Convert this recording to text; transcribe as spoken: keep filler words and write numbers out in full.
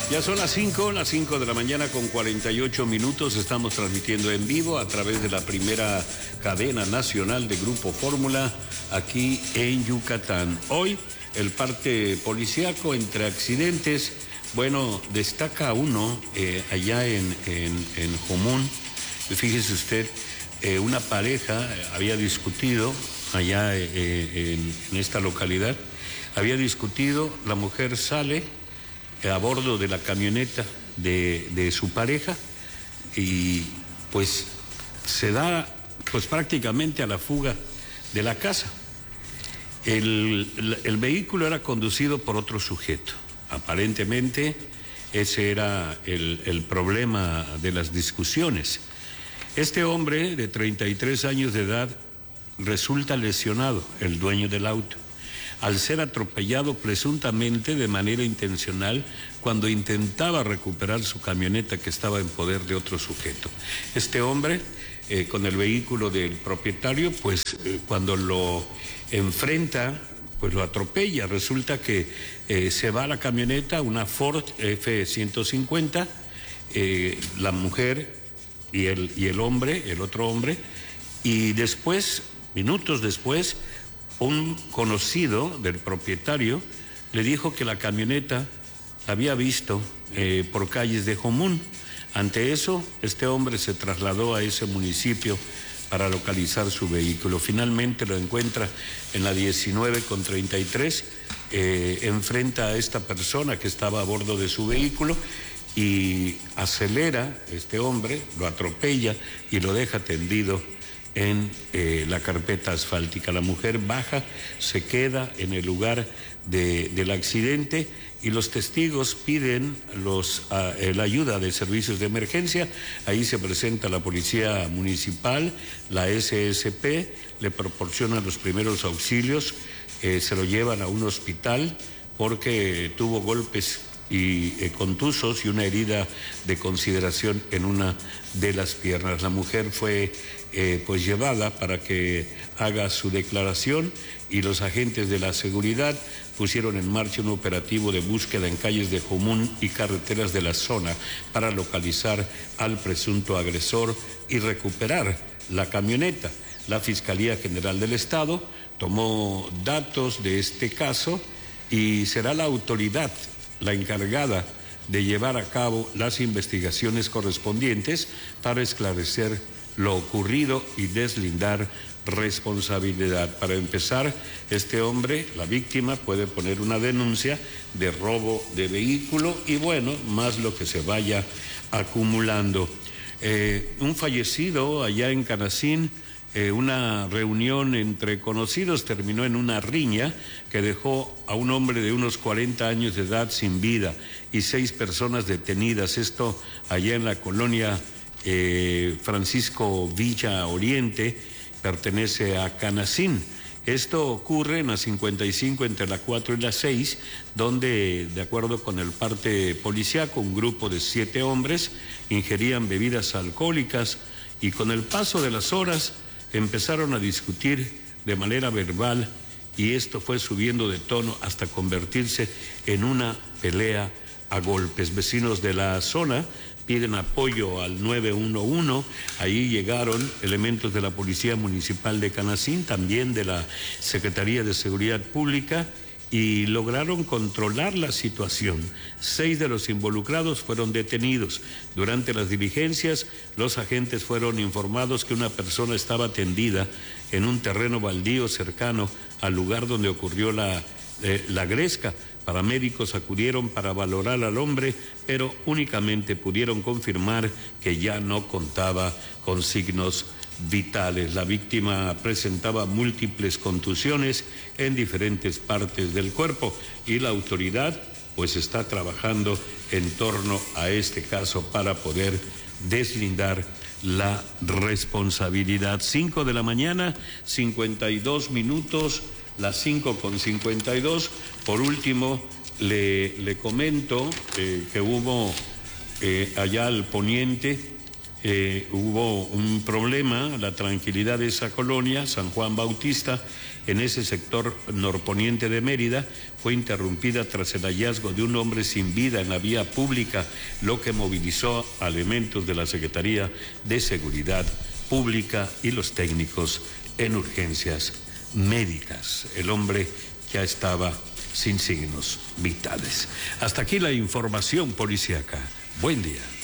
Ya son las cinco, las cinco de la mañana con cuarenta y ocho minutos. Estamos transmitiendo en vivo a través de la primera cadena nacional de Grupo Fórmula aquí en Yucatán. Hoy el parte policíaco entre accidentes. Bueno, destaca uno eh, allá en, en, en Jomún. Fíjese usted, eh, una pareja había discutido allá eh, en, en esta localidad. Había discutido, la mujer sale a bordo de la camioneta de, de su pareja y pues se da pues prácticamente a la fuga de la casa. El, el, el vehículo era conducido por otro sujeto. Aparentemente ese era el, el problema de las discusiones. Este hombre de treinta y tres años de edad resulta lesionado, el dueño del auto, al ser atropellado presuntamente de manera intencional cuando intentaba recuperar su camioneta que estaba en poder de otro sujeto. Este hombre, eh, con el vehículo del propietario, pues eh, cuando lo enfrenta, pues lo atropella. Resulta que eh, se va a la camioneta, una Ford F ciento cincuenta, eh, la mujer y el, y el hombre, el otro hombre, y después, minutos después, un conocido del propietario le dijo que la camioneta la había visto eh, por calles de Jomún. Ante eso, este hombre se trasladó a ese municipio para localizar su vehículo. Finalmente lo encuentra en la diecinueve con treinta y tres, eh, enfrenta a esta persona que estaba a bordo de su vehículo y acelera este hombre, lo atropella y lo deja tendido en eh, la carpeta asfáltica. La mujer baja, se queda en el lugar de, del accidente y los testigos piden los, uh, la ayuda de servicios de emergencia. Ahí se presenta la policía municipal, la S S P, le proporcionan los primeros auxilios, eh, se lo llevan a un hospital porque tuvo golpes y eh, contusos y una herida de consideración en una de las piernas. La mujer fue eh, pues llevada para que haga su declaración y los agentes de la seguridad pusieron en marcha un operativo de búsqueda en calles de Jomún y carreteras de la zona para localizar al presunto agresor y recuperar la camioneta. La Fiscalía General del Estado tomó datos de este caso y será la autoridad la encargada de llevar a cabo las investigaciones correspondientes para esclarecer lo ocurrido y deslindar responsabilidad. Para empezar, este hombre, la víctima, puede poner una denuncia de robo de vehículo y bueno, más lo que se vaya acumulando. Eh, un fallecido allá en Canacín. Eh, una reunión entre conocidos terminó en una riña que dejó a un hombre de unos cuarenta años de edad sin vida y seis personas detenidas. Esto allá en la colonia eh, Francisco Villa Oriente, pertenece a Canacín. Esto ocurre en la cincuenta y cinco entre la cuatro y la seis, donde, de acuerdo con el parte policiaco, un grupo de siete hombres ingerían bebidas alcohólicas y con el paso de las horas empezaron a discutir de manera verbal y esto fue subiendo de tono hasta convertirse en una pelea a golpes. Vecinos de la zona piden apoyo al nueve uno uno, ahí llegaron elementos de la Policía Municipal de Canacín, también de la Secretaría de Seguridad Pública, y lograron controlar la situación. Seis de los involucrados fueron detenidos. Durante las diligencias, los agentes fueron informados que una persona estaba tendida en un terreno baldío cercano al lugar donde ocurrió la, eh, la gresca. Paramédicos acudieron para valorar al hombre, pero únicamente pudieron confirmar que ya no contaba con signos vitales. La víctima presentaba múltiples contusiones en diferentes partes del cuerpo y la autoridad pues está trabajando en torno a este caso para poder deslindar la responsabilidad. Cinco de la mañana, cincuenta y dos minutos, las cinco con cincuenta y dos. Por último, le, le comento eh, que hubo eh, allá al poniente Eh, hubo un problema, la tranquilidad de esa colonia, San Juan Bautista, en ese sector norponiente de Mérida, fue interrumpida tras el hallazgo de un hombre sin vida en la vía pública, lo que movilizó a elementos de la Secretaría de Seguridad Pública y los técnicos en urgencias médicas. El hombre ya estaba sin signos vitales. Hasta aquí la información policíaca. Buen día.